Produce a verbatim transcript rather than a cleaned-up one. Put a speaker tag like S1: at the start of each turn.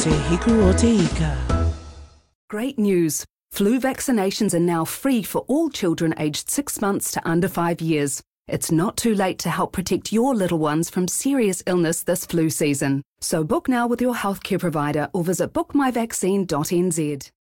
S1: Te hiku o te ika.
S2: Great news! Flu vaccinations are now free for all children aged six months to under five years. It's not too late to help protect your little ones from serious illness this flu season. So book now with your healthcare provider or visit book my vaccine dot n z.